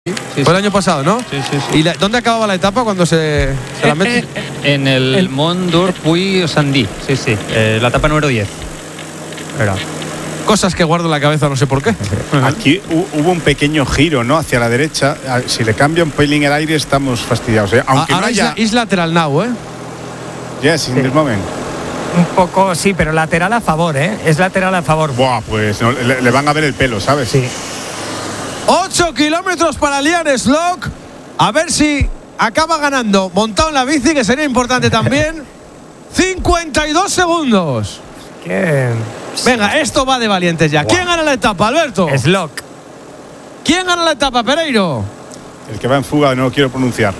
Fue el año pasado, ¿no? Sí. ¿Y dónde acababa la etapa cuando se la mete? En el Mont d'Or-Puy-Sandy. Sí. La etapa número 10. Era. Cosas que guardo en la cabeza, no sé por qué. Aquí hubo un pequeño giro, ¿no? Hacia la derecha. Si le cambia un pelín el aire, estamos fastidiados, ¿eh? Aunque ahora no haya... is lateral now, ¿eh? Yes, in this moment. Un poco, sí, pero lateral a favor, ¿eh? Es lateral a favor. Buah, pues no, le van a ver el pelo, ¿sabes? Sí. 8 kilómetros para Liam Slock. A ver si acaba ganando montado en la bici, que sería importante también. 52 segundos. ¿Qué? Venga, esto va de valientes ya. ¿Quién gana la etapa, Alberto? Slock. ¿Quién gana la etapa, Pereiro? El que va en fuga no lo quiero pronunciar.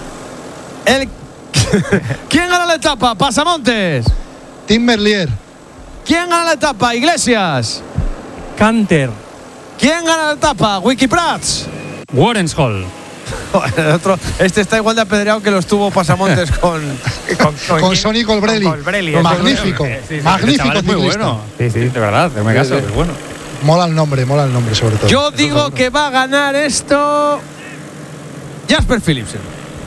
¿Quién gana la etapa, Pasamontes? Tim Merlier. ¿Quién gana la etapa, Iglesias? Canter. ¿Quién gana la etapa, Wikiprats? Warrenshall. Este está igual de apedreado que lo estuvo Pasamontes con Sonny Colbrelli. Magnífico. Magnífico Es muy bueno. Sí, de verdad, me caso, es bueno. Mola el nombre sobre todo. Yo digo que va a ganar esto Jasper Philipsen.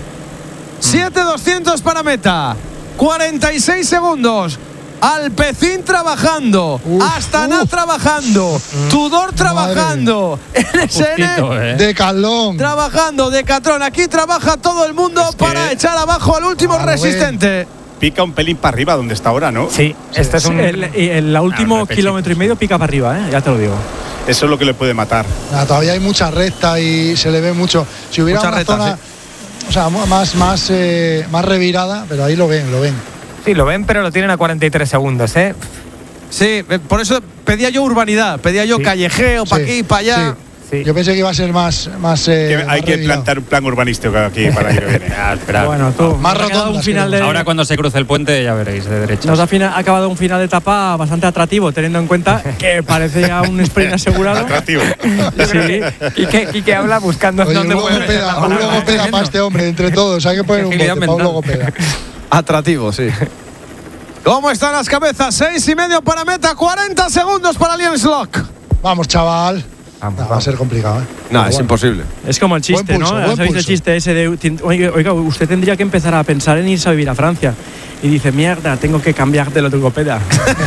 7.200 para meta. 46 segundos. Alpecin trabajando. Astana trabajando. Tudor trabajando. NSN Decathlon trabajando. Decathlon. Aquí trabaja todo el mundo para echar abajo al último resistente. Pica un pelín para arriba donde está ahora, ¿no? Sí, este es un... El último kilómetro y medio pica para arriba, ya te lo digo. Eso es lo que le puede matar. Todavía hay mucha recta y se le ve mucho. Si hubiera mucha una recta, zona, o sea, más revirada, pero ahí lo ven. Sí, lo ven, pero lo tienen a 43 segundos, ¿eh? Sí, por eso pedía yo urbanidad, pedía yo callejeo, para aquí, para allá. Sí. Yo pensé que iba a ser más hay que plantar un plan urbanístico aquí para ir bien. Bueno, tú, más rotondas, un final de... Ahora cuando se cruce el puente ya veréis de derecha. Nos ha acabado un final de etapa bastante atractivo, teniendo en cuenta que parece ya un sprint asegurado. Atractivo. Sí. Y que habla buscando Oye, dónde un logopeda para este hombre, entre todos. Hay que poner un bote para un logopeda. Atractivo, sí. ¿Cómo están las cabezas? 6,5 para meta, 40 segundos para Liam Slock. Vamos, chaval. Va a ser complicado, ¿eh? No, es imposible. Es como el chiste, Buen pulso, ¿no? ¿Sabéis el chiste ese de oiga, usted tendría que empezar a pensar en irse a vivir a Francia? Y dice, mierda, tengo que cambiar de logopeda.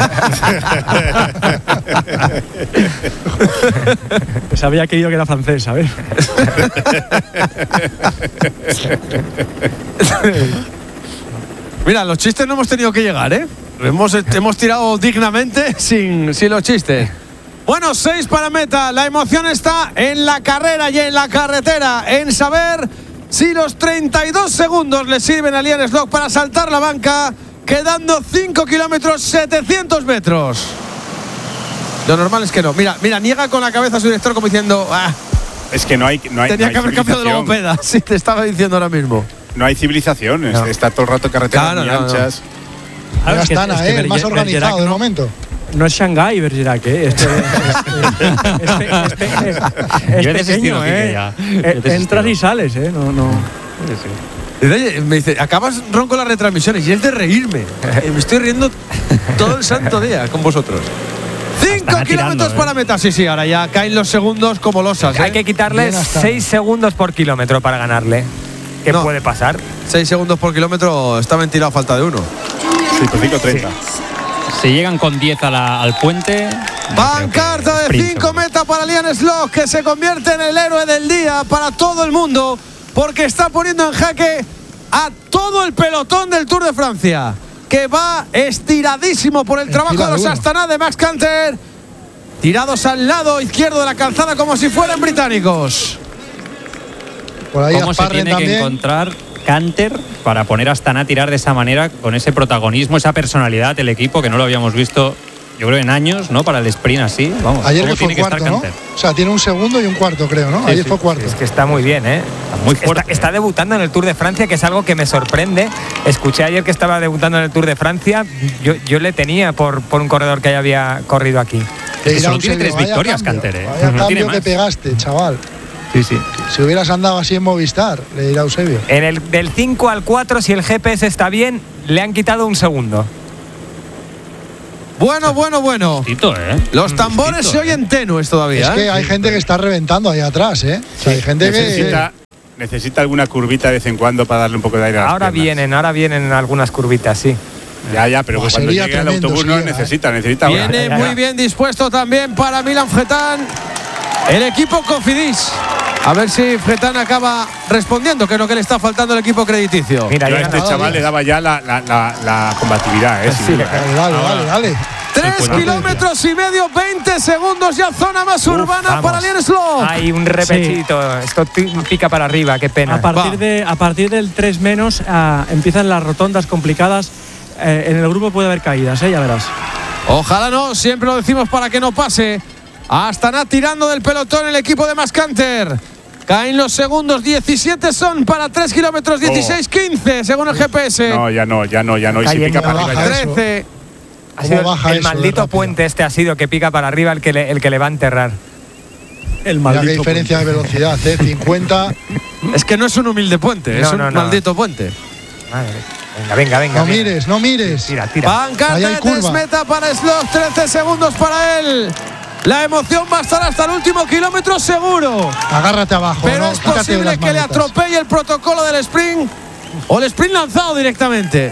Pues había querido que era francés, ¿sabes? Mira, los chistes no hemos tenido que llegar, ¿eh? Hemos tirado dignamente sin los chistes. Bueno, 6 para meta. La emoción está en la carrera y en la carretera, en saber si los 32 segundos le sirven a Liam Slock para saltar la banca, quedando 5 kilómetros, 700 metros. Lo normal es que no. Mira, niega con la cabeza a su director como diciendo... Es que no hay tenía que haber cambiado de logopeda. Sí, te estaba diciendo ahora mismo. No hay civilización, está todo el rato carreteras muy anchas. Ahora están, el más organizado de momento. No es Shanghái, Bergerac, ¿eh? Es pequeño, ¿eh? Entras y sales, ¿eh? No. Me dice, acabas ronco las retransmisiones y es de reírme. Me estoy riendo todo el santo día con vosotros. 5 kilómetros para meta. Sí, ahora ya caen los segundos como losas. Hay que quitarle 6 segundos por kilómetro para ganarle. ¿Qué puede pasar? 6 segundos por kilómetro está ventilado a falta de 1. Sí, por 5:30. Si llegan con 10 al puente. Pancarta de 5 meta para Liam Slock, que se convierte en el héroe del día para todo el mundo, porque está poniendo en jaque a todo el pelotón del Tour de Francia, que va estiradísimo por el trabajo de los Astana de Max Canter, tirados al lado izquierdo de la calzada como si fueran británicos. Por ahí ¿Cómo se tiene que encontrar Canter para poner a Astana a tirar de esa manera, con ese protagonismo, esa personalidad del equipo que no lo habíamos visto, yo creo, en años, ¿no? Para el sprint así. Vamos, ayer que fue cuarto, ¿no? O sea, tiene un segundo y un cuarto, creo, ¿no? Ayer fue cuarto. Es que está muy bien, ¿eh? Está muy fuerte. Está debutando en el Tour de Francia, que es algo que me sorprende. Escuché ayer que estaba debutando en el Tour de Francia. Yo le tenía por un corredor que ya había corrido aquí. Solo tiene 3 victorias, Canter, ¿eh? Vaya cambio que pegaste, chaval. Sí. Si hubieras andado así en Movistar, le dirá Eusebio. Del 5 al 4, si el GPS está bien, le han quitado un segundo. Bueno. Justito, Los tambores se oyen tenues todavía. Es que hay gente que está reventando ahí atrás, ¿eh? O sea, hay gente necesita alguna curvita de vez en cuando para darle un poco de aire a las Ahora vienen algunas curvitas, sí. Ya, pero Pues cuando sería llegue el tremendo autobús si no llega, necesita ahora. Viene muy bien dispuesto también para Milan Fretán el equipo Cofidis. A ver si Fretán acaba respondiendo, que es lo que le está faltando al equipo crediticio. Mira, Yo a ya este chaval le daba ya la combatividad, sin Sí, duda, Dale. 3 kilómetros y medio, 20 segundos ya zona más urbana vamos. para Lian Slock. Hay un repechito. Esto pica para arriba, qué pena. A partir del 3 menos empiezan las rotondas complicadas. En el grupo puede haber caídas, ya verás. Ojalá no, siempre lo decimos para que no pase. Astana tirando del pelotón el equipo de Mascanter. Caen los segundos, 17 son para 3 kilómetros, 16, 15 según el GPS. No, ya no. Y si Cayendo pica para arriba baja ya. eso. 13. Ha sido baja el eso de maldito rápido? puente ha sido que pica para arriba el que le va a enterrar. El Mira qué maldito. diferencia de velocidad, 50. Es que no es un humilde puente, es un No. maldito puente. Madre. Venga. No mires. Tira. Pancarta Ahí hay de curva. meta para Slock, 13 segundos para él. La emoción va a estar hasta el último kilómetro seguro. Agárrate abajo. Pero ¿no? es Quítate posible las que le manetas. atropelle el protocolo del sprint o el sprint lanzado directamente.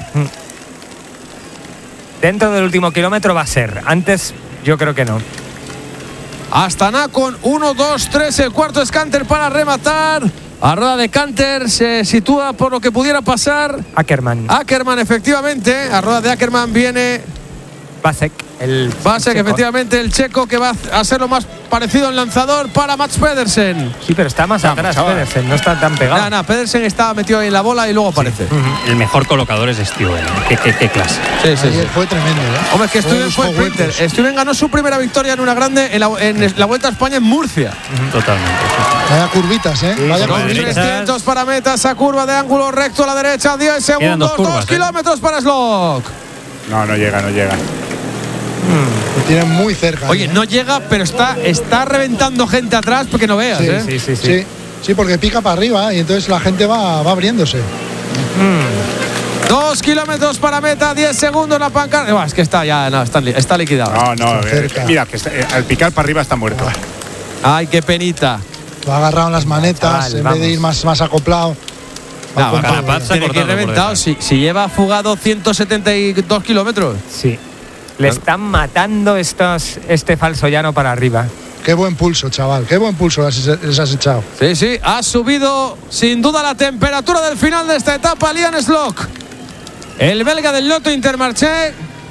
Dentro del último kilómetro va a ser. Antes, yo creo que no. Astana con 1, 2, 3, el cuarto es Canter para rematar. A rueda de Canter se sitúa por lo que pudiera pasar Ackerman. Ackerman, efectivamente. A rueda de Ackerman viene Vasek. El Vasek, checo. efectivamente, el checo que va a ser lo más parecido al lanzador para Mats Pedersen. Sí, pero está más atrás, Pedersen. No está tan pegado. Nada, Pedersen está metido ahí en la bola y luego aparece. El mejor colocador es Stuyven. Qué clase. Sí. Ayer fue tremendo, ¿eh? Hombre, es que Stuyven fue Buscó sprinter. huecos. Stuyven ganó su primera victoria en una grande en la Vuelta a España en Murcia. Totalmente. Vaya curvitas, ¿eh? Vaya con curvitas. 300 para meta, esa curva de ángulo recto a la derecha, 10 segundos, 2 curvas, 2 kilómetros para Slock. No llega. Lo tienen muy cerca. Oye, ¿eh? no llega, pero está reventando gente atrás porque no veas, ¿eh? Sí, porque pica para arriba y entonces la gente va abriéndose. 2 kilómetros para meta, 10 segundos la pancarta. Es que está liquidado. No. cerca. Mira, que al picar para arriba está muerto. Ay, qué penita. Lo ha agarrado en las manetas Chaval, en vez de ir más acoplado. No, con Carapaz se ha tiene que ir cortado por reventado. detrás. Si lleva fugado 172 kilómetros. Sí. Le están matando este falso llano para arriba. Qué buen pulso, chaval. Qué buen pulso les has echado. Sí, ha subido sin duda la temperatura del final de esta etapa Lian Slock. El belga del Lotto Intermarché,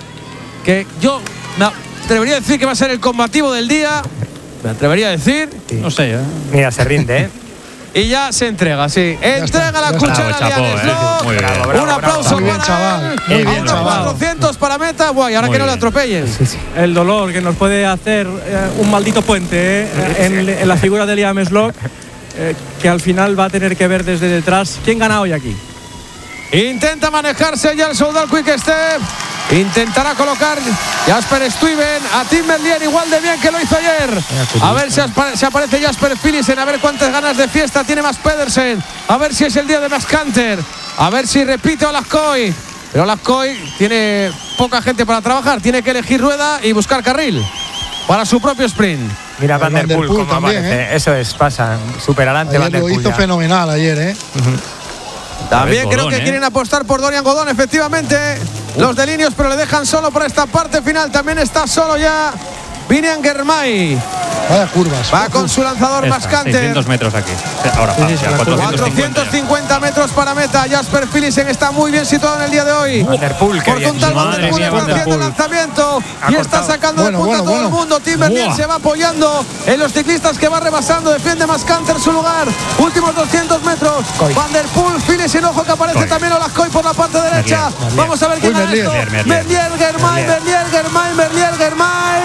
que yo me atrevería a decir que va a ser el combativo del día. Me atrevería a decir. No sé, Mira, se rinde, ¿eh? Y ya se entrega, sí. Entrega la ya cuchara está. a Lian Bravo, Slock. muy bien. Un aplauso Muy bien, para chaval. él. Muy bien, A unos chaval. 400 para meta. Guay, ahora Muy que no le bien. atropellen. El dolor que nos puede hacer un maldito puente en la figura de Liam Slock, que al final va a tener que ver desde detrás quién gana hoy aquí. Intenta manejarse ya el Soudal Quick Step. Intentará colocar Jasper Stuyven a Tim Merlier igual de bien que lo hizo ayer. A ver si aparece Jasper Philipsen. A ver cuántas ganas de fiesta tiene más Pedersen. A ver si es el día de más Canter. A ver si repite Olascoy. Pero Olascoy tiene poca gente para trabajar. Tiene que elegir rueda y buscar carril para su propio sprint. Mira Van der Poel cómo también, aparece. Eso es, pasa. Súper adelante Van Ayer der lo Poel. hizo ya. fenomenal ayer, ¿eh? También creo Godón, que quieren apostar por Dorian Godón, efectivamente. Los de Linios, pero le dejan solo para esta parte final. También está solo ya Vinian Germay. Vaya curvas. Va con su lanzador más Está, Canter. 600 metros aquí. Ahora, Sí, sí, ya, la 450. 450 metros para meta. Jasper Philipsen está muy bien situado en el día de hoy. Van der Poel, qué Porque bien. un tal Van der Madre Poel mía, está Van der haciendo el Poel. lanzamiento Ha y está cortado. sacando de Bueno, punta a todo bueno. el mundo. Tim Merlier Buah. se va apoyando en los ciclistas que va rebasando. Defiende más Canter su lugar. Últimos 200 metros. Coy. Van der Poel, Philipsen, ojo que aparece Coy. también Olascoy por la parte derecha. Merlier. Vamos a ver quién Uy, gana Merlier. esto. Merlier. Merlier, Germay, Merlier, Germay, Merlier, Germay.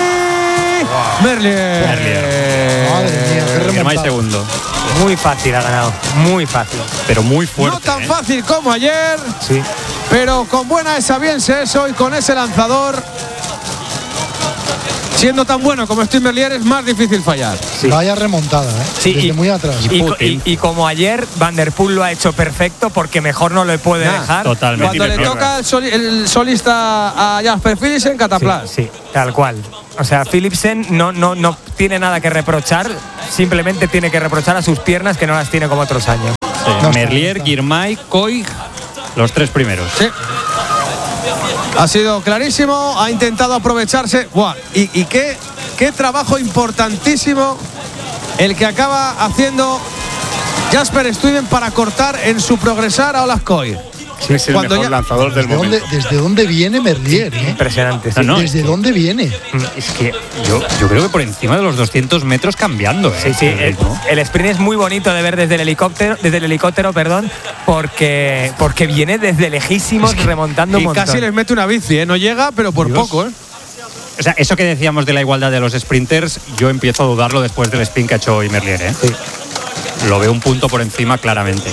Merlier. Madre mía, qué Germay remontada. segundo. Muy fácil ha ganado. Muy fácil. Pero muy fuerte. No tan fácil como ayer, Sí. pero con buena esa bien eso y con ese lanzador siendo tan bueno como Steve Merlier es más difícil fallar. Sí. Vaya remontada, Sí, desde muy atrás. Y como ayer, Van der Poel lo ha hecho perfecto porque mejor no le puede dejar. Totalmente. Cuando le toca el solista a Jasper Philipsen, cataplas. Sí, tal cual. O sea, Philipsen no tiene nada que reprochar, simplemente tiene que reprochar a sus piernas que no las tiene como otros años. Sí. No, Merlier, Girmay, Koig, los 3 primeros. Sí. Ha sido clarísimo, ha intentado aprovecharse. ¡Buah! Y qué trabajo importantísimo el que acaba haciendo Jasper Stuyven para cortar en su progresar a Olaf Koig. Sí, es el mejor lanzador del momento. ¿Desde dónde viene Merlier? Impresionante. Sí. ¿Desde dónde viene? Es que yo creo que por encima de los 200 metros cambiando. Sí, el sprint es muy bonito de ver desde el helicóptero, porque viene desde lejísimos remontando un Y montón. casi les mete una bici, no llega, pero por poco. O sea, eso que decíamos de la igualdad de los sprinters, yo empiezo a dudarlo después del sprint que ha hecho hoy Merlier. Sí. Lo veo un punto por encima claramente.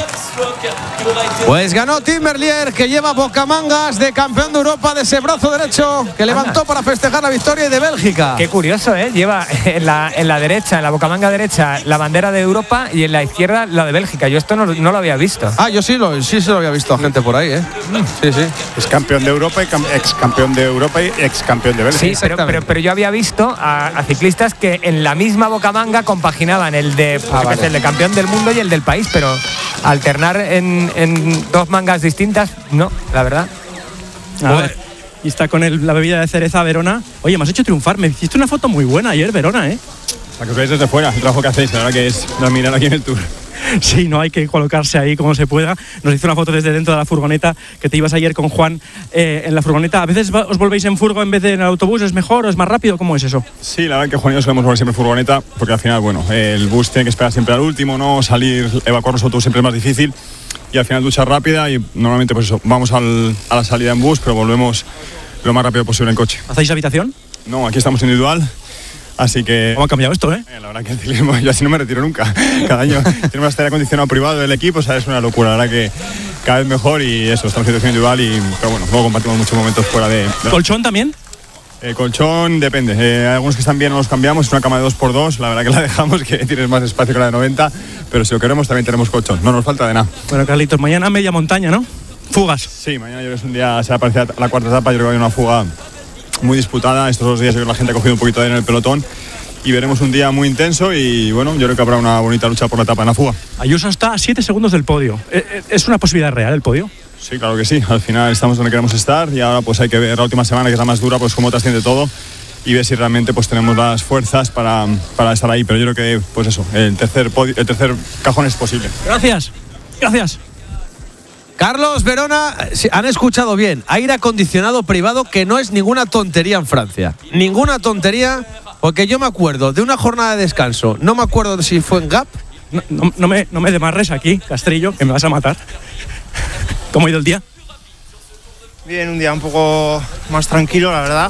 Pues ganó Tim Merlier, que lleva bocamangas de campeón de Europa de ese brazo derecho que levantó para festejar la victoria de Bélgica. Qué curioso, ¿eh? Lleva en la derecha, en la bocamanga derecha, la bandera de Europa y en la izquierda la de Bélgica. Yo esto no lo había visto. Ah, yo sí se lo había visto a gente por ahí, ¿eh? Sí. Es campeón de Europa y ex campeón de Europa y ex campeón de Bélgica. Sí, pero yo había visto a ciclistas que en la misma bocamanga compaginaban el de campeón del mundo y el del país, pero alternar en 2 mangas distintas, no, la verdad. A ver, y está con la bebida de cereza Verona. Oye, me has hecho triunfar, me hiciste una foto muy buena ayer, Verona, ¿eh? Para que os veáis desde fuera, el trabajo que hacéis, la verdad que es de admirar aquí en el Tour. Sí, no hay que colocarse ahí como se pueda. Nos hizo una foto desde dentro de la furgoneta, que te ibas ayer con Juan en la furgoneta. ¿A veces os volvéis en furgo en vez de en el autobús? ¿Es mejor o es más rápido? ¿Cómo es eso? Sí, la verdad que Juan y yo solemos volver siempre en furgoneta, porque al final, bueno, el bus tiene que esperar siempre al último, ¿no? Salir, evacuar los autobuses siempre es más difícil. Y al final ducha rápida y normalmente pues eso, vamos a la salida en bus, pero volvemos lo más rápido posible en coche. ¿Hacéis habitación? No, aquí estamos individual. Así que... ¿Cómo ha cambiado esto, eh? La verdad que el ciclismo, yo así no me retiro nunca. Cada año tenemos hasta aire acondicionado privado del equipo, o sea, es una locura. La verdad que cada vez mejor y eso, estamos en situación individual pero bueno, luego compartimos muchos momentos fuera de... ¿Colchón también? Colchón depende. Hay algunos que están bien, no los cambiamos. Es una cama de 2x2, la verdad que la dejamos, que tienes más espacio que la de 90. Pero si lo queremos también tenemos colchón, no nos falta de nada. Bueno, Carlitos, mañana media montaña, ¿no? Fugas. Sí, mañana yo creo que es un día, se va a parecer a la cuarta etapa, yo creo que hay una fuga muy disputada. Estos 2 días yo creo que la gente ha cogido un poquito de aire en el pelotón y veremos un día muy intenso y bueno, yo creo que habrá una bonita lucha por la etapa en la fuga. Ayuso está a 7 segundos del podio. ¿Es una posibilidad real el podio? Sí, claro que sí. Al final estamos donde queremos estar y ahora pues hay que ver la última semana, que es la más dura, pues cómo trasciende todo y ver si realmente pues tenemos las fuerzas para estar ahí. Pero yo creo que pues eso, el tercer cajón es posible. Gracias. Carlos, Verona, han escuchado bien. Aire acondicionado privado, que no es ninguna tontería en Francia. Ninguna tontería, porque yo me acuerdo de una jornada de descanso. No me acuerdo si fue en Gap. No me demarres aquí, Castrillo, que me vas a matar. ¿Cómo ha ido el día? Bien, un día un poco más tranquilo, la verdad.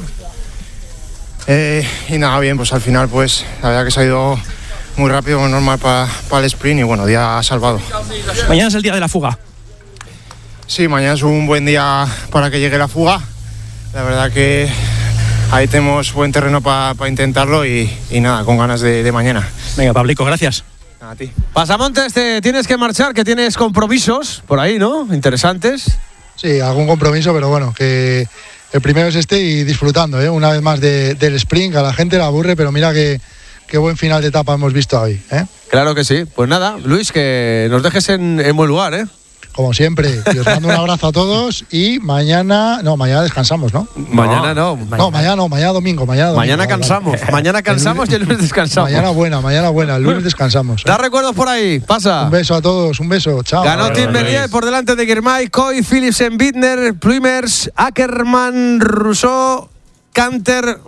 Y nada, bien, pues al final, pues la verdad que se ha ido muy rápido, normal para el sprint y bueno, día salvado. Mañana es el día de la fuga. Sí, mañana es un buen día para que llegue la fuga. La verdad que ahí tenemos buen terreno para intentarlo y nada, con ganas de mañana. Venga, Pablico, gracias. A ti. Pasamontes, te tienes que marchar, que tienes compromisos por ahí, ¿no? Interesantes. Sí, algún compromiso, pero bueno, que el primero es este y disfrutando, ¿eh? Una vez más del sprint. A la gente la aburre, pero mira qué buen final de etapa hemos visto hoy, ¿eh? Claro que sí. Pues nada, Luis, que nos dejes en buen lugar, ¿eh? Como siempre, y os mando un abrazo a todos y mañana descansamos, ¿no? Mañana no. Mañana domingo. Mañana cansamos. Vale. Mañana cansamos y el lunes descansamos. Mañana buena, el lunes descansamos. Da recuerdos por ahí, pasa. Un beso a todos, un beso, chao. Ganó Tim Merlier por delante de Girmay, Koig, Philipsen, Bittner, Pluimers, Ackermann, Rousseau, Canter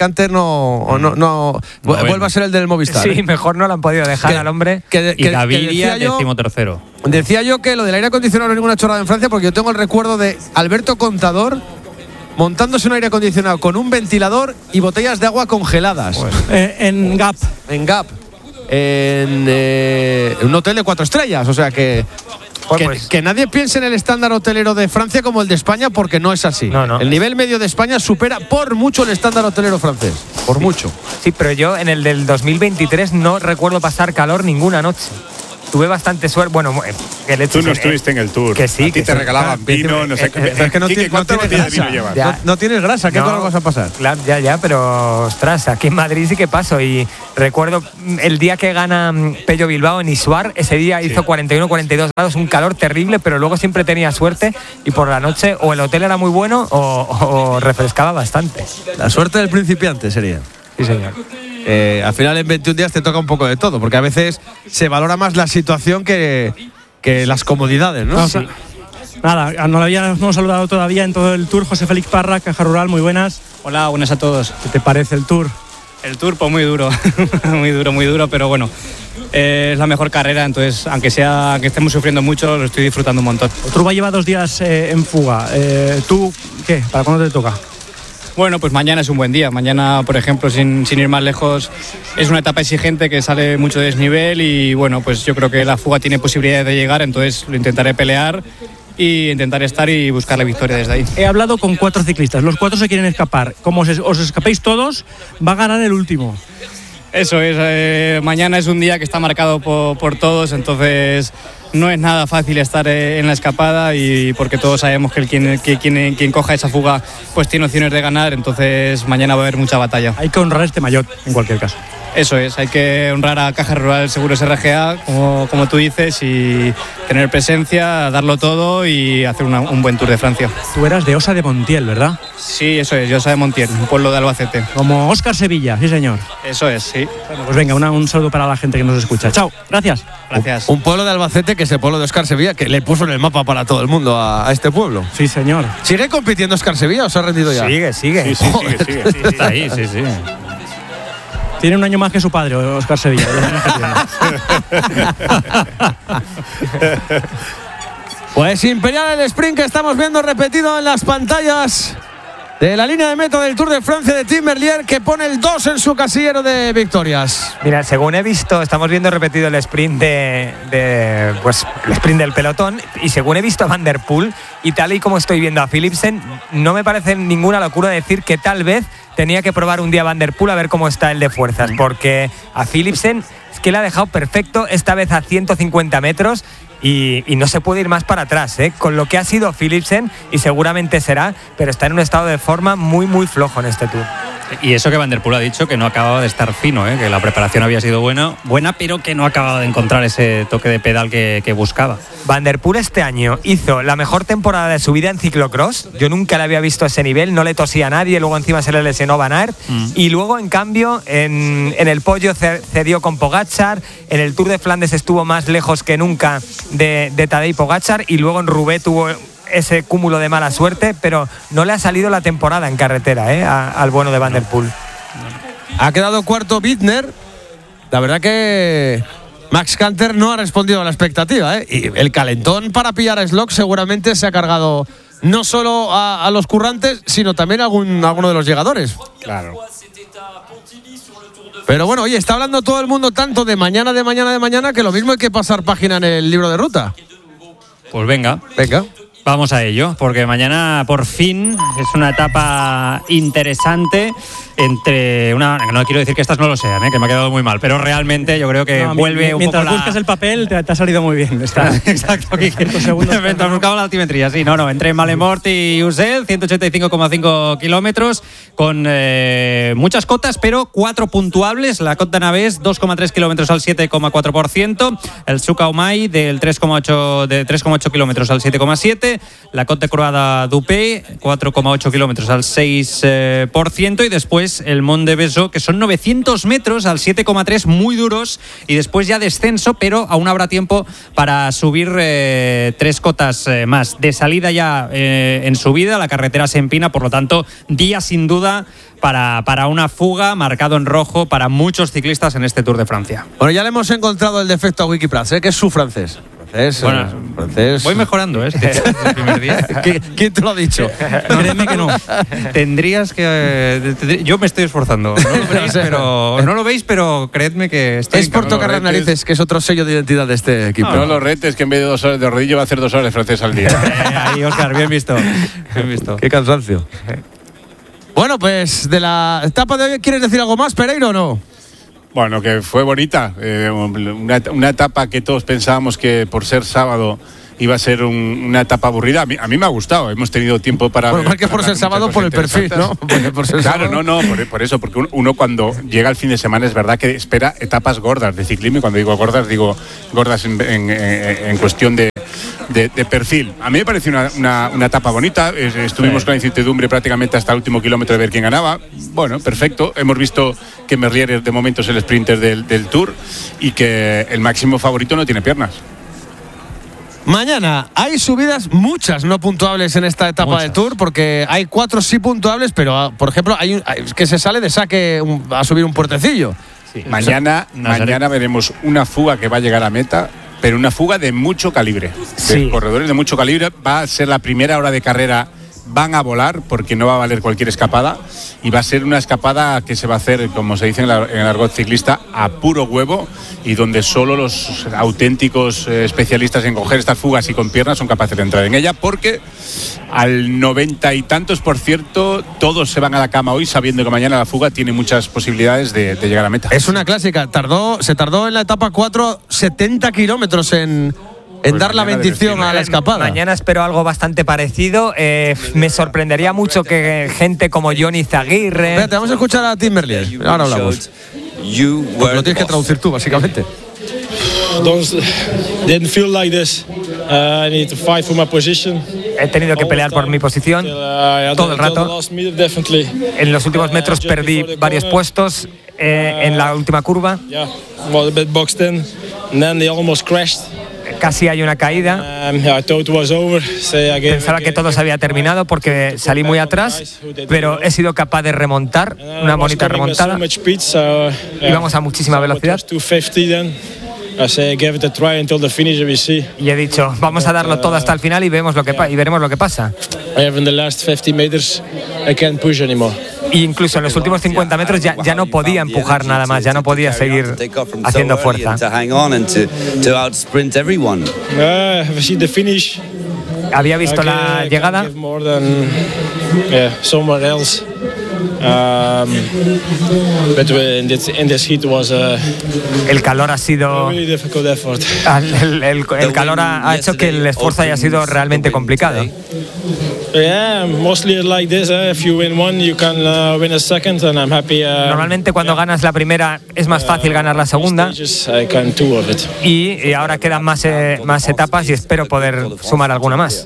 no vuelve a ser el del Movistar. Sí, mejor no lo han podido dejar al hombre. Y Gaviria, 13º. Decía yo que lo del aire acondicionado no es ninguna chorrada en Francia, porque yo tengo el recuerdo de Alberto Contador montándose un aire acondicionado con un ventilador y botellas de agua congeladas. En Gap. En Gap. En un hotel de 4 estrellas, o sea que Que nadie piense en el estándar hotelero de Francia como el de España, porque no es así. No. El nivel medio de España supera por mucho el estándar hotelero francés. Por mucho. Sí, pero yo en el del 2023 no recuerdo pasar calor ninguna noche. Tuve bastante suerte. Bueno, el hecho tú no estuviste en el Tour. Que sí. A ti te regalaban vino, no sé qué. Es que no Quique, ¿cuántas botellas de vino llevas? No tienes grasa, ¿qué calor vas a pasar? Claro, ya, pero ostras, aquí en Madrid sí que paso. Y recuerdo el día que gana Pello Bilbao en Isuar, ese día hizo 41, 42 grados, un calor terrible, pero luego siempre tenía suerte y por la noche o el hotel era muy bueno o refrescaba bastante. La suerte del principiante sería. Sí, señor. Al final en 21 días te toca un poco de todo, porque a veces se valora más la situación que las comodidades, ¿no? Sí. Nada, no lo habíamos saludado todavía en todo el Tour. José Félix Parra, Caja Rural, muy buenas. Hola, buenas a todos. ¿Qué te parece el Tour? El Tour, pues muy duro, muy duro, pero bueno, es la mejor carrera, entonces aunque estemos sufriendo mucho, lo estoy disfrutando un montón. El Tour va a llevar 2 días en fuga. ¿Tú qué? ¿Para cuándo te toca? Bueno, pues mañana es un buen día. Mañana, por ejemplo, sin ir más lejos, es una etapa exigente que sale mucho de desnivel y bueno, pues yo creo que la fuga tiene posibilidades de llegar, entonces lo intentaré pelear y intentar estar y buscar la victoria desde ahí. He hablado con 4 ciclistas, los 4 se quieren escapar. Como os escapéis todos, va a ganar el último. Eso es, mañana es un día que está marcado por todos, entonces no es nada fácil estar en la escapada y porque todos sabemos que quien coja esa fuga pues tiene opciones de ganar, entonces mañana va a haber mucha batalla. Hay que honrar este maillot en cualquier caso. Eso es, hay que honrar a Caja Rural Seguros RGA, como tú dices, y tener presencia, darlo todo y hacer un buen Tour de Francia. Tú eras de Osa de Montiel, ¿verdad? Sí, eso es, yo Osa de Montiel, un pueblo de Albacete. Como Óscar Sevilla, sí señor. Eso es, sí. Bueno, pues venga, un saludo para la gente que nos escucha. Chao, gracias. Gracias. Un pueblo de Albacete que es el pueblo de Óscar Sevilla, que le puso en el mapa para todo el mundo a este pueblo. Sí, señor. ¿Sigue compitiendo Óscar Sevilla o se ha rendido ya? Sigue. Sí. Está ahí, sí. Tiene un año más que su padre, Óscar Sevilla. Pues Imperial el sprint que estamos viendo repetido en las pantallas de la línea de meta del Tour de Francia de Tim Merlier, que pone el 2 en su casillero de victorias. Mira, según he visto, estamos viendo repetido el sprint el sprint del pelotón, y según he visto a Van der Poel y tal y como estoy viendo a Philipsen, no me parece ninguna locura decir que tal vez tenía que probar un día Van der Poel a ver cómo está el de fuerzas, porque a Philipsen es que le ha dejado perfecto, esta vez a 150 metros. Y no se puede ir más para atrás, con lo que ha sido Philipsen, y seguramente será, pero está en un estado de forma muy, muy flojo en este Tour. Y eso que Van der Poel ha dicho, que no acababa de estar fino, que la preparación había sido buena, pero que no acababa de encontrar ese toque de pedal que buscaba. Van der Poel este año hizo la mejor temporada de su vida en ciclocross. Yo nunca le había visto a ese nivel, no le tosía a nadie, luego encima se le lesionó Van Aert. Y luego, en cambio, en el podio cedió con Pogačar, en el Tour de Flandes estuvo más lejos que nunca de Tadej Pogačar, y luego en Roubaix tuvo ese cúmulo de mala suerte, pero no le ha salido la temporada en carretera al bueno de Van der Poel. Ha quedado cuarto Bittner. La verdad que Max Canter no ha respondido a la expectativa, y el calentón para pillar a Slock seguramente se ha cargado no solo a los currantes, sino también a alguno de los llegadores. Claro. Pero bueno, oye, está hablando todo el mundo tanto de mañana, que lo mismo hay que pasar página en el libro de ruta. Pues venga. Vamos a ello, porque mañana por fin es una etapa interesante entre no quiero decir que estas no lo sean, que me ha quedado muy mal, pero realmente yo creo que vuelve un poco mientras buscas el papel te ha salido muy bien. Exacto, mientras buscaba la altimetría, sí, entre Malemort y Uset, 185,5 kilómetros, con muchas cotas, pero 4 puntuables. La Cota Navés, 2,3 kilómetros al 7,4%, el Sucaumai del 3,8 kilómetros al 7,7%, la Cota Croada Dupé, 4,8 kilómetros al 6%, y después el Mont de Beso, que son 900 metros al 7,3, muy duros, y después ya descenso, pero aún habrá tiempo para subir 3 cotas más. De salida ya en subida, la carretera se empina, por lo tanto, día sin duda para una fuga, marcado en rojo para muchos ciclistas en este Tour de Francia. Bueno, ya le hemos encontrado el defecto a Wikiprats, que es su francés. francés. Voy mejorando, desde el primer día. ¿Quién te lo ha dicho? Créeme que no. Tendrías que... yo me estoy esforzando. No lo veis, pero creedme que estoy... Es por tocar las narices, que es otro sello de identidad de este equipo. No lo retes, que en vez de 2 horas de rodillo va a hacer 2 horas de francés al día. Ahí, Óscar, bien visto. Bien visto. Qué cansancio. Bueno, pues de la etapa de hoy, ¿quieres decir algo más, Pereiro, o no? Bueno, que fue bonita. Una etapa que todos pensábamos que por ser sábado iba a ser una etapa aburrida. A mí me ha gustado. Hemos tenido tiempo para... Bueno, más que por ser sábado, por el perfil, ¿no? Por ser claro, sábado. Por eso. Porque uno cuando llega el fin de semana es verdad que espera etapas gordas de ciclismo. Y cuando digo gordas en cuestión de perfil. A mí me pareció una etapa bonita. Estuvimos con la incertidumbre prácticamente hasta el último kilómetro de ver quién ganaba. Bueno, perfecto. Hemos visto que Merlier de momento es el sprinter del Tour y que el máximo favorito no tiene piernas. Mañana hay subidas, muchas no puntuables en esta etapa de Tour, porque hay 4 sí puntuables, pero por ejemplo hay que se sale de saque a subir un puertecillo. Sí. Mañana veremos una fuga que va a llegar a meta, pero una fuga de mucho calibre. De corredores de mucho calibre. Va a ser la primera hora de carrera, van a volar porque no va a valer cualquier escapada y va a ser una escapada que se va a hacer, como se dice en el argot ciclista, a puro huevo y donde solo los auténticos especialistas en coger estas fugas y con piernas son capaces de entrar en ella, porque al 90 y tantos % todos se van a la cama hoy sabiendo que mañana la fuga tiene muchas posibilidades de llegar a meta. Es una clásica, se tardó en la etapa 4 70 kilómetros en dar la bendición a la escapada. Mañana espero algo bastante parecido. Me sorprendería mucho que gente como Johnny Izaguirre... Espérate, vamos a escuchar a Tim Merlier. Ahora hablamos. Porque lo tienes que traducir tú, básicamente. Didn't feel like this. I need to fight for my position. He tenido que pelear por mi posición todo el rato. En los últimos metros perdí varios puestos en la última curva. Was a bit boxed in, and then they almost crashed. Casi hay una caída. Pensaba que todo se había terminado porque salí muy atrás, pero he sido capaz de remontar, una bonita remontada. Íbamos a muchísima velocidad. Y he dicho, vamos a darlo todo hasta el final y veremos lo que pasa. Y incluso en los últimos 50 metros ya no podía empujar nada más, ya no podía seguir haciendo fuerza. Había visto la llegada. El calor ha sido... El calor ha hecho que el esfuerzo haya sido realmente complicado. Normalmente cuando ganas la primera es más fácil ganar la segunda. Y ahora quedan más etapas y espero poder sumar alguna más.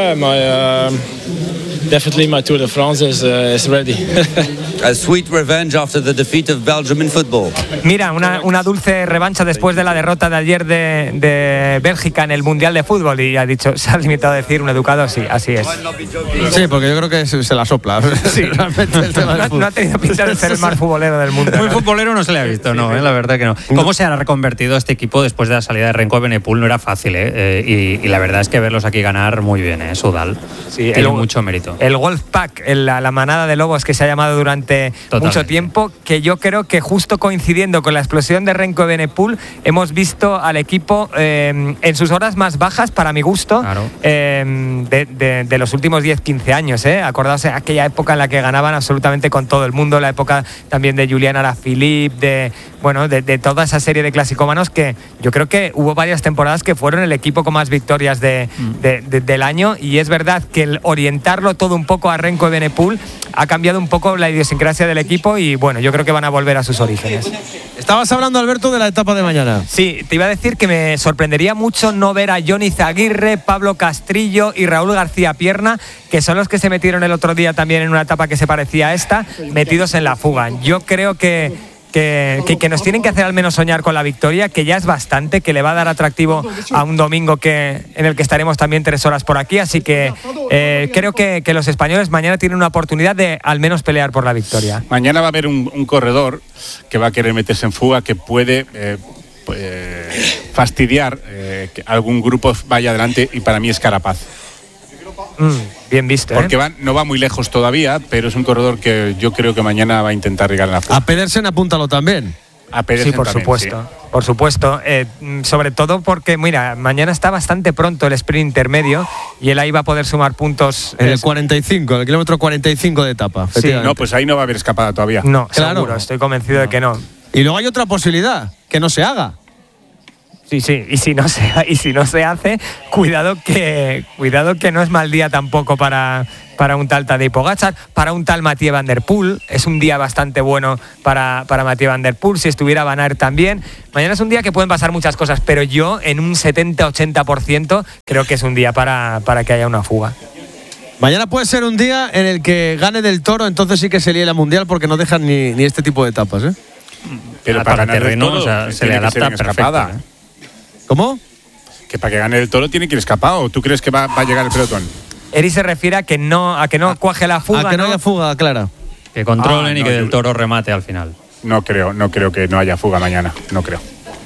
Definitely my Tour de France is ready. A sweet revenge after the defeat of Belgium in football. Mira, una dulce revancha después de la derrota de ayer de Bélgica en el Mundial de Fútbol. Y ha dicho, se ha limitado a decir un educado, sí, así es. Sí, porque yo creo que se la sopla. Sí, realmente el tema no ha tenido pinta de ser el más futbolero del mundo. Muy futbolero no se le ha visto, no, la verdad que no. ¿Cómo se ha reconvertido este equipo después de la salida de Renko Evenepoel? No era fácil, y la verdad es que verlos aquí ganar muy bien, Soudal. Sí, tiene mucho mérito. El Wolfpack, la manada de lobos que se ha llamado durante mucho tiempo, que yo creo que justo coincidiendo con la explosión de Renko Evenepoel hemos visto al equipo en sus horas más bajas, para mi gusto, claro, de los últimos 10-15 años. Acordaos de aquella época en la que ganaban absolutamente con todo el mundo, la época también de Julian Alaphilippe, de toda esa serie de clasicómanos, que yo creo que hubo varias temporadas que fueron el equipo con más victorias del año, y es verdad que el orientarlo todo un poco a Renko Evenepoel ha cambiado un poco la idiosincrasia del equipo, y bueno, yo creo que van a volver a sus orígenes. Estabas hablando, Alberto, de la etapa de mañana. Sí, te iba a decir que me sorprendería mucho no ver a Johnny Izaguirre, Pablo Castrillo y Raúl García Pierna, que son los que se metieron el otro día también en una etapa que se parecía a esta, metidos en la fuga. Yo creo que nos tienen que hacer al menos soñar con la victoria, que ya es bastante, que le va a dar atractivo a un domingo en el que estaremos también 3 horas por aquí, así que creo que los españoles mañana tienen una oportunidad de al menos pelear por la victoria. Mañana va a haber un corredor que va a querer meterse en fuga, que puede fastidiar que algún grupo vaya adelante, y para mí es Carapaz. Bien visto, porque no va muy lejos todavía, pero es un corredor que yo creo que mañana va a intentar llegar a la fuga. A Pedersen apúntalo también. A Pedersen sí, por también, supuesto. Sí. Por supuesto, sobre todo porque, mira, mañana está bastante pronto el sprint intermedio y él ahí va a poder sumar puntos. En el 45, en el kilómetro 45 de etapa. Sí. No, pues ahí no va a haber escapada todavía. No, claro. seguro, estoy convencido de que no. Y luego hay otra posibilidad, que no se haga. Sí, y si no se hace, cuidado que no es mal día tampoco para un tal Tadej Pogačar, para un tal Mathieu Van Der Poel. Es un día bastante bueno para Mathieu Van Der Poel, si estuviera Van Aert también. Mañana es un día que pueden pasar muchas cosas, pero yo en un 70-80% creo que es un día para que haya una fuga. Mañana puede ser un día en el que gane Del Toro, entonces sí que se líe la Mundial, porque no dejan ni este tipo de etapas, ¿eh? Pero para ganar terreno, el Toro, o sea, se le adapta escapada. perfecto, ¿Cómo? Que para que gane el Toro tiene que ir escapado. ¿Tú crees que va a llegar el pelotón? Eri se refiere a que no cuaje la fuga. A que no haya fuga, clara. Que controlen y no, que Del Toro remate al final. No creo que no haya fuga mañana. No creo.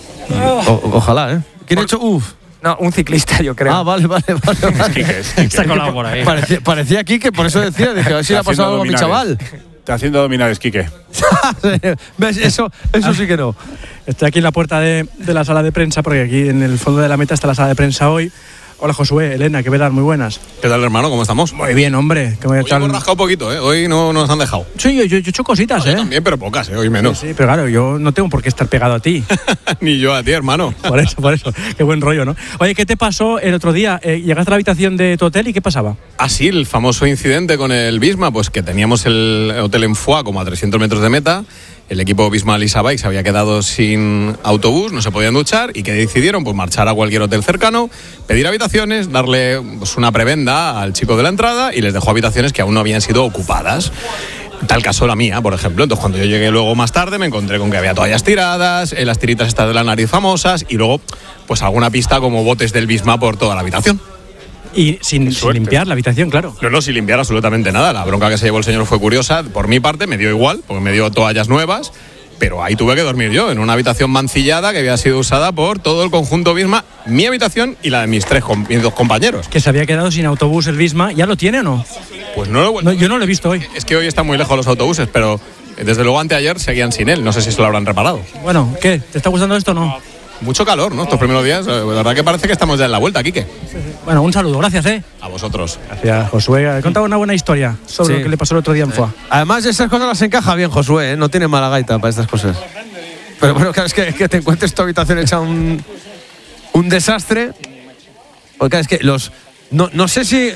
Ojalá, ¿eh? ¿Quién ha hecho? No, un ciclista, yo creo. Ah, vale. Es Quique. Está colado por ahí. Parecía Quique, por eso decía, dije, a ver si le ha pasado algo a mi chaval. Está haciendo abdominales, Quique. ¿Ves? Eso sí que no. Estoy aquí en la puerta de la sala de prensa, porque aquí en el fondo de la meta está la sala de prensa hoy. Hola, Josué, Elena, ¿qué tal? Muy buenas. ¿Qué tal, hermano? ¿Cómo estamos? Muy bien, hombre. Hoy hemos rascado un poquito, ¿eh? Hoy no nos han dejado. Sí, yo he hecho cositas, Yo también, pero pocas, ¿eh? Hoy menos. Sí, pero claro, yo no tengo por qué estar pegado a ti. Ni yo a ti, hermano. Por eso. Qué buen rollo, ¿no? Oye, ¿qué te pasó el otro día? Llegaste a la habitación de tu hotel y ¿qué pasaba? Ah, sí, el famoso incidente con el Visma, pues que teníamos el hotel en Foix, como a 300 metros de meta. El equipo Visma Lease a Bike se había quedado sin autobús, no se podían duchar, y que decidieron pues marchar a cualquier hotel cercano, pedir habitaciones, darle pues, una prebenda al chico de la entrada, y les dejó habitaciones que aún no habían sido ocupadas. Tal caso la mía, por ejemplo. Entonces, cuando yo llegué luego más tarde, me encontré con que había toallas tiradas, las tiritas estas de la nariz famosas, y luego pues alguna pista como botes del Visma por toda la habitación. Y sin limpiar la habitación, claro. No, sin limpiar absolutamente nada. La bronca que se llevó el señor fue curiosa. Por mi parte me dio igual, porque me dio toallas nuevas, pero ahí tuve que dormir yo, en una habitación mancillada que había sido usada por todo el conjunto Visma, mi habitación y la de mis dos compañeros. Que se había quedado sin autobús el Visma. ¿Ya lo tiene o no? Pues no, yo no lo he visto hoy. Es que hoy están muy lejos los autobuses, pero desde luego anteayer seguían sin él. No sé si se lo habrán reparado. Bueno, ¿qué? ¿Te está gustando esto o no? Mucho calor, ¿no? Estos primeros días, la verdad que parece que estamos ya en la vuelta, Quique. Bueno, un saludo, gracias, ¿eh? A vosotros. Gracias, Josué. He contado una buena historia sobre lo que le pasó el otro día en Foix. Además, esas cosas las encaja bien Josué, ¿eh? No tiene mala gaita para estas cosas. Pero bueno, claro, es que te encuentres tu habitación hecha un desastre. Porque claro, es que no sé si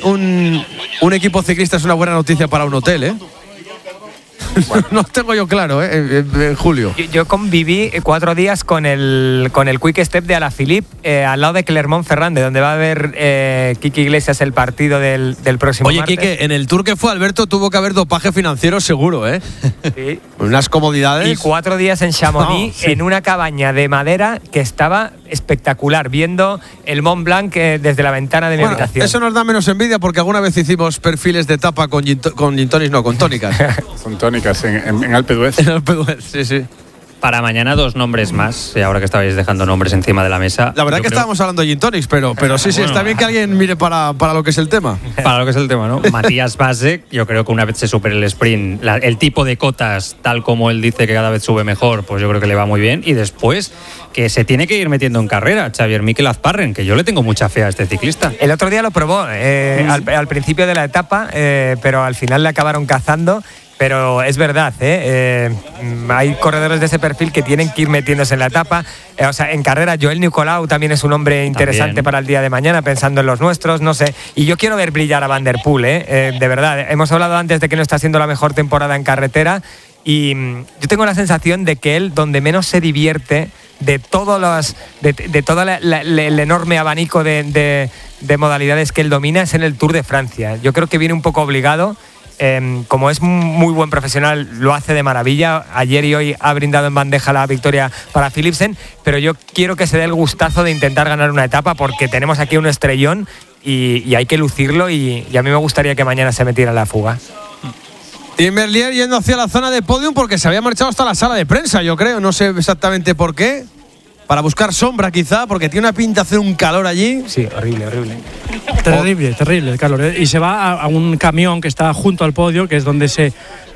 un equipo ciclista es una buena noticia para un hotel, ¿eh? Bueno. No tengo yo claro, en julio. Yo conviví 4 días con el Quick Step de Alaphilippe, al lado de Clermont-Ferrand, donde va a haber Quique Iglesias el partido del próximo martes. Oye, Quique, en el tour que fue Alberto tuvo que haber dopaje financiero seguro, ¿eh? Sí. Unas comodidades. Y 4 días en Chamonix, en una cabaña de madera que estaba espectacular, viendo el Mont Blanc desde la ventana de mi habitación. Eso nos da menos envidia porque alguna vez hicimos perfiles de tapa con gin tonics, no, con tónicas. Con tónicas en Alpe d'Huez. En Alpe d'Huez, sí. Para mañana 2 nombres más, ahora que estabais dejando nombres encima de la mesa. La verdad que estábamos hablando de gin tonics, pero sí, bueno, está bien que alguien mire para lo que es el tema. Para lo que es el tema, ¿no? Matías Vasek, yo creo que una vez se supere el sprint, el tipo de cotas, tal como él dice que cada vez sube mejor, pues yo creo que le va muy bien. Y después, que se tiene que ir metiendo en carrera, Xavier Mikel Azparren, que yo le tengo mucha fe a este ciclista. El otro día lo probó al principio de la etapa, pero al final le acabaron cazando. Pero es verdad, hay corredores de ese perfil que tienen que ir metiéndose en la etapa. O sea, en carrera, Joel Nicolau también es un hombre interesante también para el día de mañana, pensando en los nuestros, no sé. Y yo quiero ver brillar a Van Der Poel, de verdad. Hemos hablado antes de que no está siendo la mejor temporada en carretera. Y yo tengo la sensación de que él, donde menos se divierte de todo el enorme abanico de modalidades que él domina, es en el Tour de Francia. Yo creo que viene un poco obligado. Como es muy buen profesional, lo hace de maravilla. Ayer y hoy ha brindado en bandeja la victoria para Philipsen, pero yo quiero que se dé el gustazo de intentar ganar una etapa, porque tenemos aquí un estrellón y hay que lucirlo, y a mí me gustaría que mañana se metiera en la fuga. Y Merlier yendo hacia la zona de podium porque se había marchado hasta la sala de prensa, yo creo. No sé exactamente por qué. para buscar sombra quizá, porque tiene una pinta de hacer un calor allí. Sí, horrible. Terrible el calor, ¿eh? Y se va a un camión que está junto al podio, que es donde se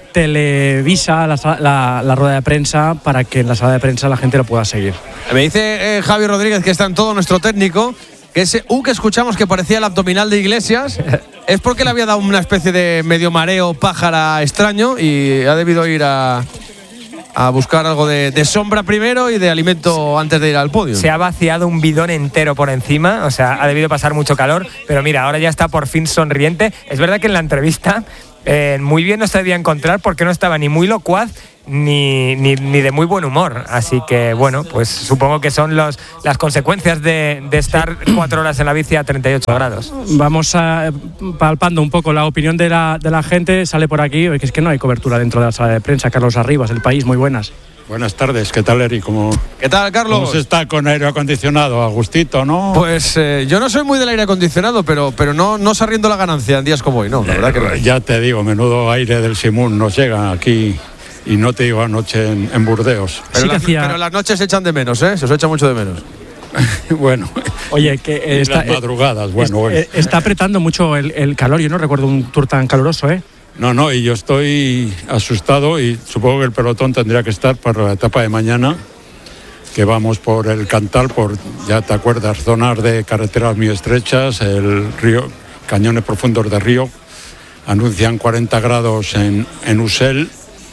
televisa la rueda de prensa, para que en la sala de prensa la gente lo pueda seguir. Me dice Javi Rodríguez, que está en todo, nuestro técnico, que ese que escuchamos que parecía el abdominal de Iglesias es porque le había dado una especie de medio mareo pájara extraño y ha debido ir a buscar algo de sombra primero y de alimento antes de ir al podio. Se ha vaciado un bidón entero por encima, o sea, ha debido pasar mucho calor, pero mira, ahora ya está por fin sonriente. Es verdad que en la entrevista muy bien no se debía encontrar, porque no estaba ni muy locuaz ni de muy buen humor. Así que, bueno, pues supongo que son las consecuencias de estar 4 horas en la bici a 38 grados. Vamos palpando un poco la opinión de la gente. Sale por aquí, que es que no hay cobertura dentro de la sala de prensa. Carlos Arribas, El País, muy buenas. Buenas tardes, ¿qué tal, Eri? ¿Qué tal, Carlos? ¿Cómo se está con aire acondicionado? A gustito, ¿no? Pues yo no soy muy del aire acondicionado, pero no se arriendo la ganancia en días como hoy, ¿no? La verdad que no. Ya te digo, menudo aire del Simún nos llega aquí. Y no te digo anoche en Burdeos. Pero las noches se echan de menos, ¿eh? Se os echa mucho de menos. Bueno. Oye, que las madrugadas, bueno. Está apretando mucho el calor. Yo no recuerdo un Tour tan caluroso, ¿eh? No, y yo estoy asustado, y supongo que el pelotón tendría que estar para la etapa de mañana, que vamos por el Cantal, ya te acuerdas, zonas de carreteras muy estrechas, el río, cañones profundos de río, anuncian 40 grados en Usel.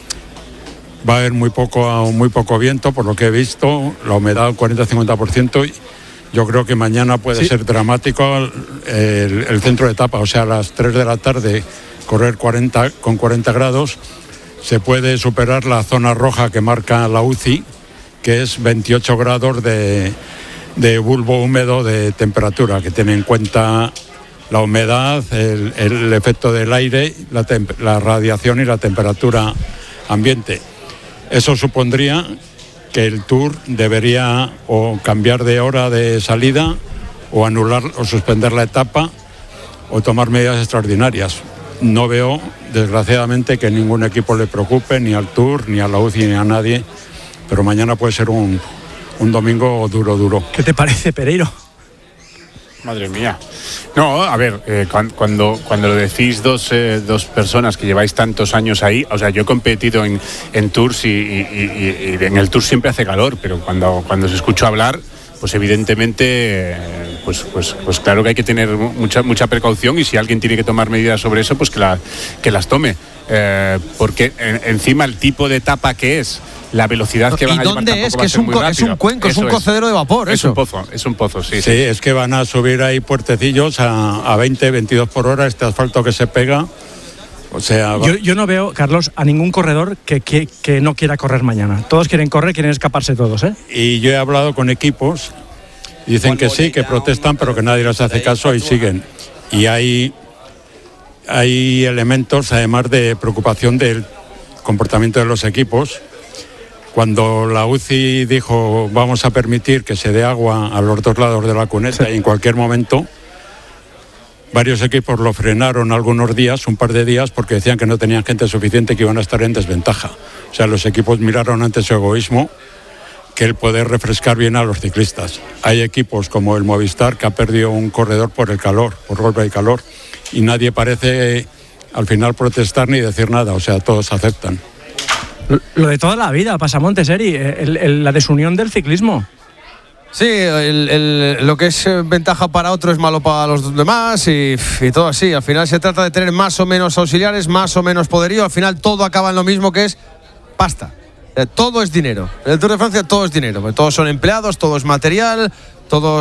Va a haber muy poco viento, por lo que he visto, la humedad 40-50%. Yo creo que mañana puede ser dramático el centro de etapa, o sea, a las 3 de la tarde correr con 40 grados. Se puede superar la zona roja que marca la UCI, que es 28 grados de bulbo húmedo de temperatura, que tiene en cuenta la humedad, el efecto del aire, la radiación y la temperatura ambiente. Eso supondría que el Tour debería o cambiar de hora de salida, o anular o suspender la etapa, o tomar medidas extraordinarias. No veo, desgraciadamente, que ningún equipo le preocupe, ni al Tour, ni a la UCI, ni a nadie, pero mañana puede ser un domingo duro. ¿Qué te parece, Pereiro? Madre mía. No, a ver, cuando lo decís dos personas que lleváis tantos años ahí, o sea, yo he competido en Tours y en el Tour siempre hace calor, pero cuando se escucha hablar, pues evidentemente, pues claro que hay que tener mucha precaución, y si alguien tiene que tomar medidas sobre eso, pues que las tome. Porque encima el tipo de etapa que es, la velocidad que van a llevar tampoco va a ser muy rápida. Es un cuenco, es un cocedero de vapor, es un pozo, sí. Sí, es que van a subir ahí puertecillos a 20, 22 por hora, este asfalto que se pega. O sea, yo no veo, Carlos, a ningún corredor que no quiera correr mañana. Todos quieren correr, quieren escaparse todos, ¿eh? Y yo he hablado con equipos, dicen que sí, que protestan, pero que nadie les hace caso y siguen. Y hay elementos, además, de preocupación del comportamiento de los equipos. Cuando la UCI dijo vamos a permitir que se dé agua a los dos lados de la cuneta, y en cualquier momento, varios equipos lo frenaron algunos días, un par de días, porque decían que no tenían gente suficiente, que iban a estar en desventaja. O sea, los equipos miraron ante su egoísmo que el poder refrescar bien a los ciclistas. Hay equipos como el Movistar, que ha perdido un corredor por el calor, por golpe de calor, y nadie parece al final protestar ni decir nada, o sea, todos aceptan. Lo de toda la vida, Pasamontes, Eri, la desunión del ciclismo. Sí, lo que es ventaja para otro es malo para los demás, y todo así. Al final se trata de tener más o menos auxiliares, más o menos poderío. Al final todo acaba en lo mismo, que es pasta. Todo es dinero. En el Tour de Francia todo es dinero. Todos son empleados, todo es material, todo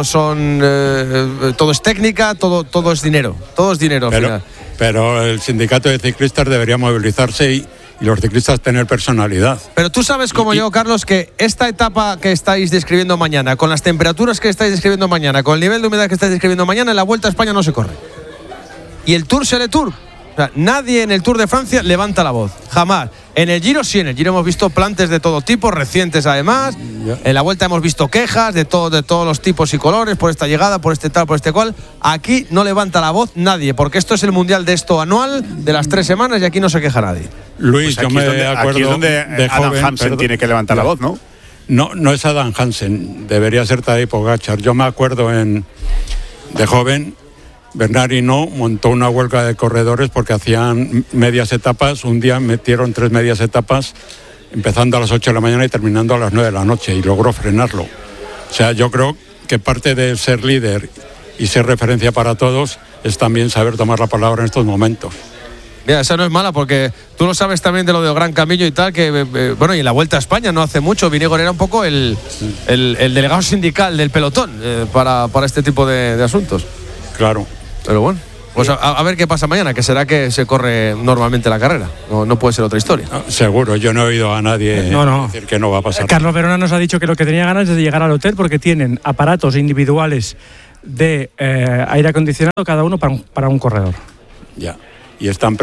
es técnica, todo es dinero. Todo es dinero al final. Pero el sindicato de ciclistas debería movilizarse y los ciclistas tener personalidad. Pero tú sabes como yo, Carlos, que esta etapa que estáis describiendo mañana, con las temperaturas que estáis describiendo mañana, con el nivel de humedad que estáis describiendo mañana, en la Vuelta a España no se corre. Y el Tour será el Tour. O sea, nadie en el Tour de Francia levanta la voz, jamás. En el Giro sí, en el Giro hemos visto plantes de todo tipo, recientes además. En la Vuelta hemos visto quejas de todos los tipos y colores, por esta llegada, por este tal, por este cual. Aquí no levanta la voz nadie, porque esto es el mundial de esto anual, de las 3 semanas, y aquí no se queja nadie. Luis, pues yo me acuerdo. Aquí es donde Adam Hansen tiene que levantar la voz, ¿no? No es Adam Hansen, debería ser Tadej Pogačar. Yo me acuerdo de joven, Bernard Hinault montó una huelga de corredores porque hacían medias etapas. Un día metieron 3 medias etapas, empezando a las 8 de la mañana y terminando a las 9 de la noche, y logró frenarlo. O sea, yo creo que parte de ser líder y ser referencia para todos es también saber tomar la palabra en estos momentos. Mira, esa no es mala, porque tú lo sabes también de lo de Gran Camillo y tal, que bueno, y en la Vuelta a España no hace mucho, Vingegaard era un poco el delegado sindical del pelotón para este tipo de asuntos. Claro. Pero bueno, pues a ver qué pasa mañana, que será que se corre normalmente la carrera, no puede ser otra historia. No, seguro, yo no he oído a nadie decir que no va a pasar. Carlos Verona nos ha dicho que lo que tenía ganas es de llegar al hotel porque tienen aparatos individuales de aire acondicionado cada uno para un corredor. Ya. Y están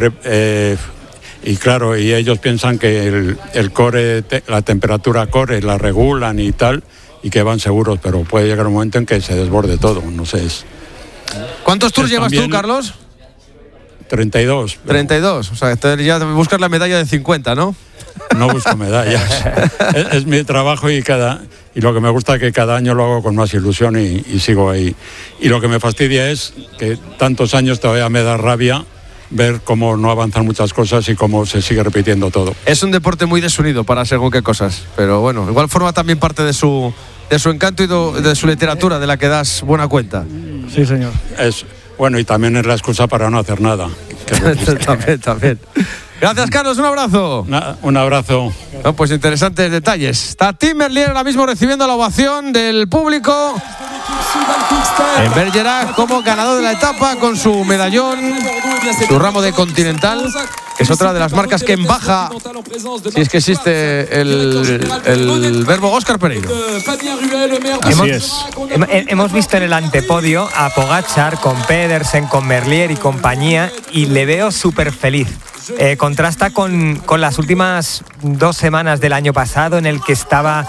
y claro, y ellos piensan que el core, la temperatura core la regulan y tal, y que van seguros, pero puede llegar un momento en que se desborde todo, no sé. ¿Cuántos tours llevas tú, Carlos? 32. 32, o sea, ya buscas la medalla de 50, ¿no? No busco medallas. es mi trabajo y lo que me gusta es que cada año lo hago con más ilusión y sigo ahí. Y lo que me fastidia es que tantos años todavía me da rabia ver cómo no avanzan muchas cosas y cómo se sigue repitiendo todo. Es un deporte muy desunido para según qué cosas, pero bueno, igual forma también parte de su encanto y de su literatura, de la que das buena cuenta. Sí, señor. Bueno, y también es la excusa para no hacer nada. También. Gracias, Carlos, un abrazo. Un abrazo. No, pues interesantes detalles. Está Tim Merlier ahora mismo recibiendo la ovación del público en Bergerac como ganador de la etapa con su medallón, su ramo de Continental, que es otra de las marcas que embaja, si es que existe el verbo, Óscar Pereiro. Hemos visto en el antepodio a Pogačar con Pedersen, con Merlier y compañía, y le veo súper feliz. Contrasta con las últimas 2 semanas del año pasado, en el que estaba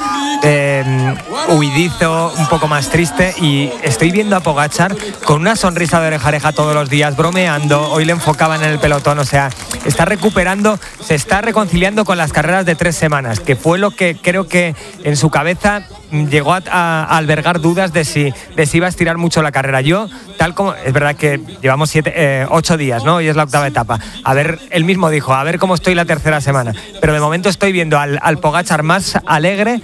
huidizo, un poco más triste, y estoy viendo a Pogačar con una sonrisa de oreja a oreja todos los días, bromeando. Hoy le enfocaban en el pelotón, o sea, está recuperando, se está reconciliando con las carreras de 3 semanas, que fue lo que creo que en su cabeza llegó a albergar dudas de si iba a estirar mucho la carrera. Yo, tal como es verdad que llevamos 8 días, ¿no? Hoy es la 8ª etapa. A ver, él mismo dijo, a ver cómo estoy la 3ª semana. Pero de momento estoy viendo al Pogačar más alegre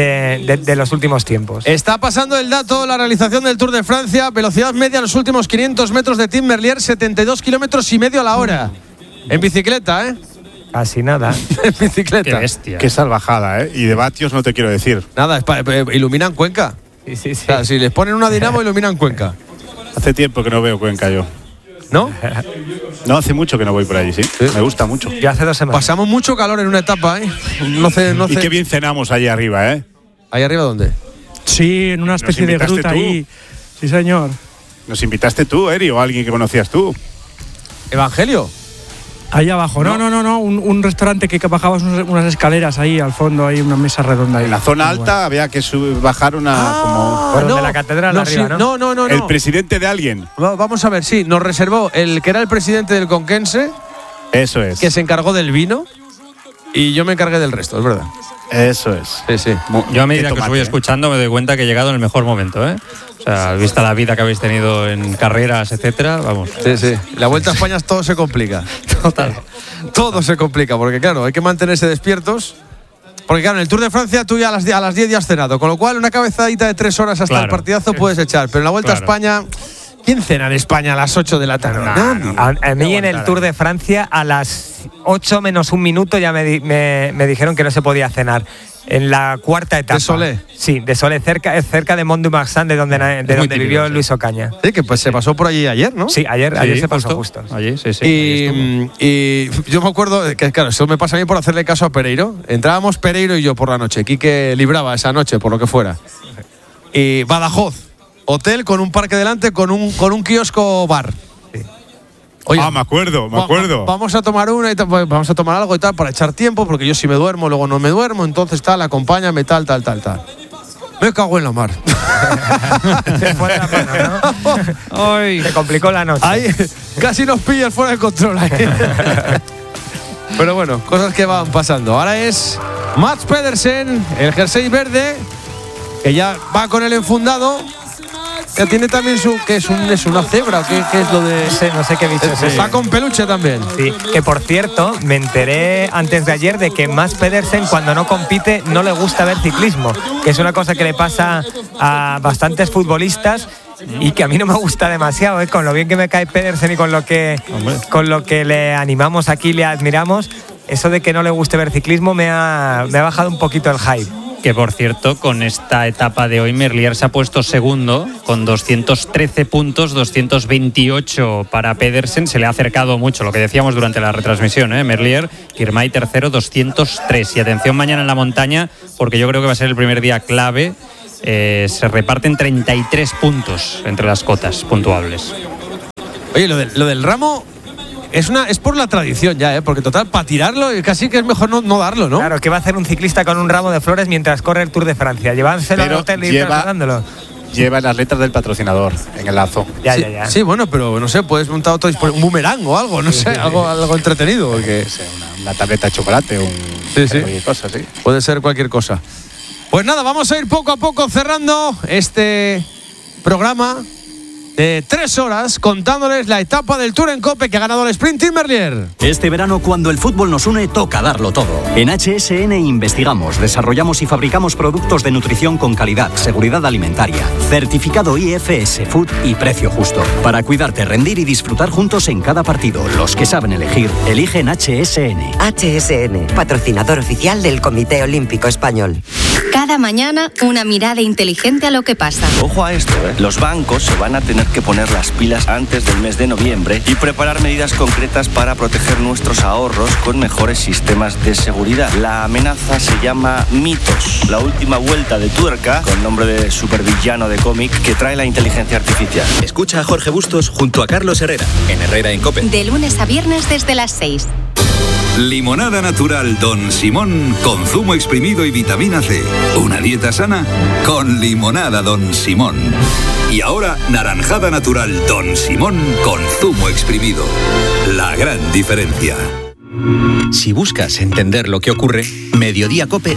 de los últimos tiempos. Está pasando el dato, la realización del Tour de Francia, velocidad media en los últimos 500 metros de Tim Merlier, 72 kilómetros y medio a la hora. En bicicleta, ¿eh? Casi nada. En bicicleta. Qué bestia. Qué salvajada, ¿eh? Y de vatios no te quiero decir. Nada, iluminan Cuenca. Sí. O sea, si les ponen una dinamo, iluminan Cuenca. Hace tiempo que no veo Cuenca yo. ¿No? No, hace mucho que no voy por allí, sí. Me gusta mucho. Ya hace 2 semanas. Pasamos mucho calor en una etapa, ¿eh? No sé. Y qué bien cenamos allí arriba, ¿eh? ¿Ahí arriba dónde? Sí, en una especie de gruta ahí. Sí, señor. Nos invitaste tú, Eri, o alguien que conocías tú. ¿Evangelio? Ahí abajo, no. Un restaurante que bajabas unas escaleras ahí al fondo, hay una mesa redonda ahí. En la zona alta había que bajar una de la catedral arriba, ¿no? El presidente de alguien. Vamos a ver, sí, nos reservó el que era el presidente del Conquense. Eso es. Que se encargó del vino y yo me encargué del resto, es verdad. Eso es. Sí. Yo a medida que os voy escuchando me doy cuenta que he llegado en el mejor momento, ¿eh? O sea, vista la vida que habéis tenido en carreras, etcétera, vamos. Sí. La Vuelta a España todo se complica. Total. Todo se complica, porque claro, hay que mantenerse despiertos. Porque claro, en el Tour de Francia tú ya a las 10 ya has cenado, con lo cual una cabezadita de 3 horas hasta el partidazo puedes echar, pero en la Vuelta a España, ¿quién cena en España a las 8 de la tarde? A mí en el Tour de Francia a las 8 menos 1 minuto ya me dijeron que no se podía cenar. En la 4ª etapa. ¿De Solé? Sí, de Solé, cerca de Mont-du-Marsan, de donde vivió Luis Ocaña. Sí, que pues se pasó por allí ayer, ¿no? Sí, ayer se pasó justo. Allí, sí. Y yo me acuerdo que, claro, eso me pasa a mí por hacerle caso a Pereiro. Entrábamos Pereiro y yo por la noche. Quique libraba esa noche, por lo que fuera. Y Badajoz, hotel con un parque delante, con un kiosco bar. Oye, me acuerdo. Vamos a tomar vamos a tomar algo y tal para echar tiempo, porque yo si me duermo, luego no me duermo, entonces tal, acompáñame, tal. Me cago en la mar. Se fue la mano, ¿no? Se complicó la noche. Ahí casi nos pillas fuera de control. Pero bueno, cosas que van pasando. Ahora es Mats Pedersen, el jersey verde, que ya va con el enfundado. Ya tiene también es una cebra, ¿qué es lo de...? No sé qué bicho es. Está con peluche también. Sí, que por cierto, me enteré antes de ayer de que Mats Pedersen cuando no compite no le gusta ver ciclismo, que es una cosa que le pasa a bastantes futbolistas y que a mí no me gusta demasiado, con lo bien que me cae Pedersen y con lo que le animamos aquí, le admiramos, eso de que no le guste ver ciclismo me ha bajado un poquito el hype. Que por cierto, con esta etapa de hoy, Merlier se ha puesto segundo con 213 puntos, 228 para Pedersen. Se le ha acercado mucho, lo que decíamos durante la retransmisión, Merlier. Girmay tercero, 203. Y atención mañana en la montaña, porque yo creo que va a ser el primer día clave. Se reparten 33 puntos entre las cotas puntuables. Oye, lo del ramo... Es por la tradición ya, porque total, para tirarlo casi que es mejor no darlo, ¿no? Claro, ¿qué va a hacer un ciclista con un ramo de flores mientras corre el Tour de Francia? Llevárselo al hotel y ir dándolo. Lleva las letras del patrocinador en el lazo. Ya. Sí, bueno, pero no sé, puedes montar otro un boomerang o algo, no sé, algo entretenido. Porque... una tableta de chocolate, cualquier cosa, sí. Puede ser cualquier cosa. Pues nada, vamos a ir poco a poco cerrando este programa de 3 horas contándoles la etapa del Tour en Cope que ha ganado el Sprint Team Merlier. Este verano, cuando el fútbol nos une, toca darlo todo. En HSN investigamos, desarrollamos y fabricamos productos de nutrición con calidad, seguridad alimentaria, certificado IFS Food y precio justo. Para cuidarte, rendir y disfrutar juntos en cada partido. Los que saben elegir, eligen HSN. HSN, patrocinador oficial del Comité Olímpico Español. Cada mañana, una mirada inteligente a lo que pasa. Ojo a esto, los bancos se van a tener que poner las pilas antes del mes de noviembre y preparar medidas concretas para proteger nuestros ahorros con mejores sistemas de seguridad. La amenaza se llama Mitos, la última vuelta de tuerca, con nombre de supervillano de cómic, que trae la inteligencia artificial. Escucha a Jorge Bustos junto a Carlos Herrera, en Herrera en COPE. De lunes a viernes desde las 6. Limonada natural Don Simón con zumo exprimido y vitamina C. Una dieta sana con limonada Don Simón. Y ahora naranjada natural Don Simón con zumo exprimido. La gran diferencia. Si buscas entender lo que ocurre, Mediodía COPE